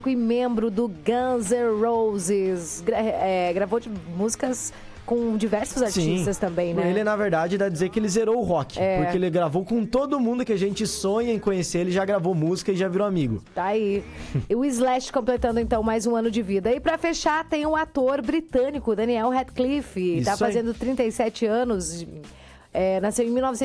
e membro do Guns N' Roses. Gravou músicas com diversos artistas também, né? Ele, na verdade, dá a dizer que ele zerou o rock. Porque ele gravou com todo mundo que a gente sonha em conhecer. Ele já gravou música e já virou amigo. Tá aí. E o Slash completando, então, mais um ano de vida. E pra fechar, tem o ator britânico, Daniel Radcliffe. Isso tá fazendo 37 anos. Nasceu em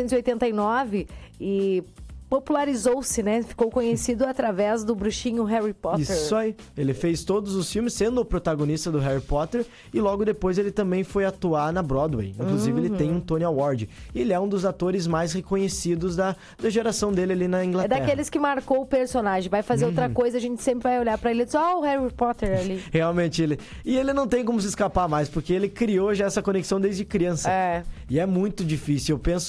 1989 e popularizou-se, né? Ficou conhecido através do bruxinho Harry Potter. Isso aí. Ele fez todos os filmes, sendo o protagonista do Harry Potter, e logo depois ele também foi atuar na Broadway. Inclusive, ele tem um Tony Award. Ele é um dos atores mais reconhecidos da geração dele ali na Inglaterra. É daqueles que marcou o personagem. Vai fazer outra coisa, a gente sempre vai olhar pra ele e dizer, o Harry Potter ali. Realmente, ele... E ele não tem como se escapar mais, porque ele criou já essa conexão desde criança. E é muito difícil. Eu penso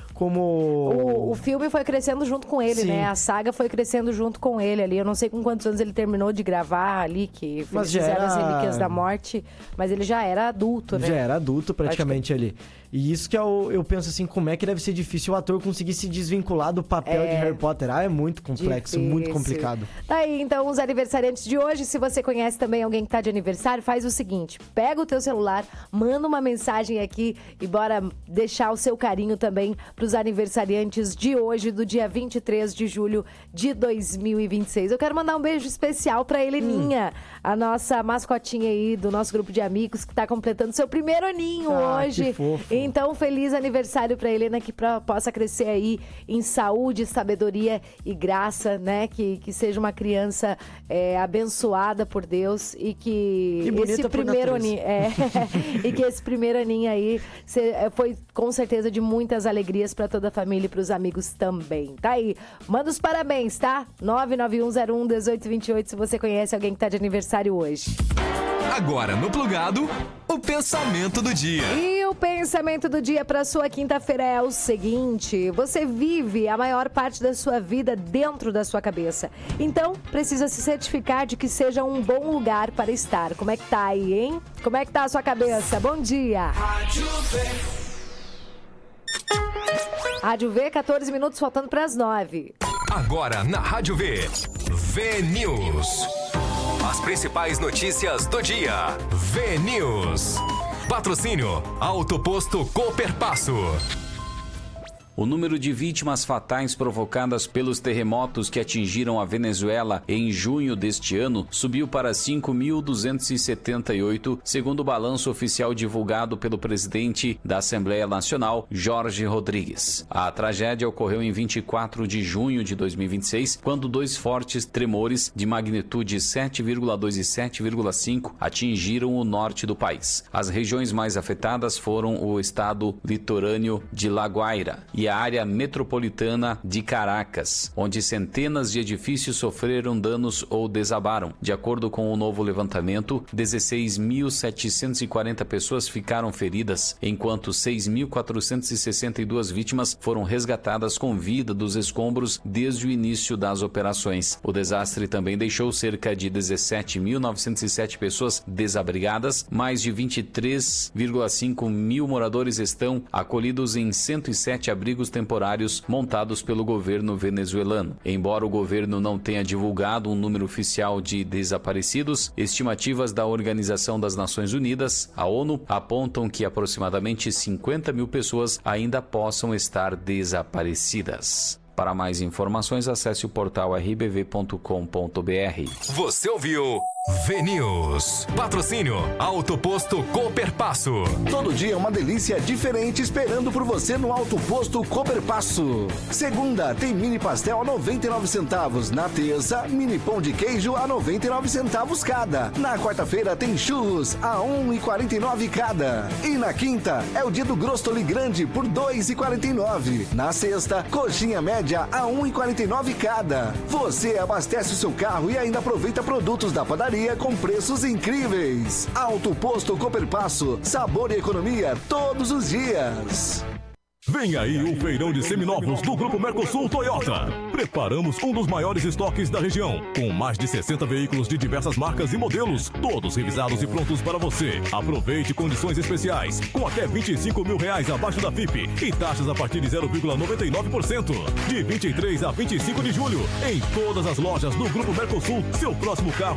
como... O filme foi crescendo junto com ele, né? A saga foi crescendo junto com ele ali. Eu não sei com quantos anos ele terminou de gravar ali, que eles fizeram as Relíquias da Morte, mas ele já era adulto, né? Já era adulto praticamente ali. E isso que eu penso assim, como é que deve ser difícil o ator conseguir se desvincular do papel de Harry Potter. É muito complexo, muito complicado. Tá aí, então, os aniversariantes de hoje. Se você conhece também alguém que tá de aniversário, faz o seguinte, pega o teu celular, manda uma mensagem aqui e bora deixar o seu carinho também pros aniversariantes de hoje, do dia 23 de julho de 2026. Eu quero mandar um beijo especial pra Heleninha, a nossa mascotinha aí do nosso grupo de amigos, que tá completando seu primeiro aninho hoje. Que fofo. Então, feliz aniversário pra Helena, que possa crescer aí em saúde, sabedoria e graça, né? Que seja uma criança abençoada por Deus e que esse primeiro aninho, e que esse primeiro aninho aí foi com certeza de muitas alegrias pra toda a família e pros amigos também. Tá aí, manda os parabéns, tá? 991011828 se você conhece alguém que tá de aniversário hoje. Agora no Plugado, o pensamento do dia. E o pensamento do dia para sua quinta-feira é o seguinte: você vive a maior parte da sua vida dentro da sua cabeça. Então, precisa se certificar de que seja um bom lugar para estar. Como é que tá aí, hein? Como é que tá a sua cabeça? Bom dia! Rádio V, 14 minutos faltando para as 9. Agora na Rádio V, V-News. As principais notícias do dia. V-News. Patrocínio Autoposto Cooperpasso. O número de vítimas fatais provocadas pelos terremotos que atingiram a Venezuela em junho deste ano subiu para 5.278, segundo o balanço oficial divulgado pelo presidente da Assembleia Nacional, Jorge Rodrigues. A tragédia ocorreu em 24 de junho de 2026, quando dois fortes tremores de magnitude 7,2 e 7,5 atingiram o norte do país. As regiões mais afetadas foram o estado litorâneo de La Guaira e a área metropolitana de Caracas, onde centenas de edifícios sofreram danos ou desabaram. De acordo com o novo levantamento, 16.740 pessoas ficaram feridas, enquanto 6.462 vítimas foram resgatadas com vida dos escombros desde o início das operações. O desastre também deixou cerca de 17.907 pessoas desabrigadas, mais de 23,5 mil moradores estão acolhidos em 107 abrigos temporários montados pelo governo venezuelano. Embora o governo não tenha divulgado um número oficial de desaparecidos, estimativas da Organização das Nações Unidas, a ONU, apontam que aproximadamente 50 mil pessoas ainda possam estar desaparecidas. Para mais informações, acesse o portal rbv.com.br. Você ouviu V-News. Patrocínio Autoposto Cooperpasso. Todo dia é uma delícia diferente esperando por você no Autoposto Cooperpasso. Segunda, tem mini pastel a 99 centavos. Na terça, mini pão de queijo a 99 centavos cada. Na quarta-feira tem churros a 1,49 cada. E na quinta, é o dia do Grostoli Grande por 2,49. Na sexta, coxinha média a 1,49 cada. Você abastece o seu carro e ainda aproveita produtos da padaria com preços incríveis. Autoposto Cooperpasso, sabor e economia todos os dias. Vem aí o feirão de seminovos do Grupo Mercosul Toyota. Preparamos um dos maiores estoques da região, com mais de 60 veículos de diversas marcas e modelos, todos revisados e prontos para você. Aproveite condições especiais, com até R$25 mil abaixo da FIP e taxas a partir de 0,99%. De 23 a 25 de julho, em todas as lojas do Grupo Mercosul, seu próximo carro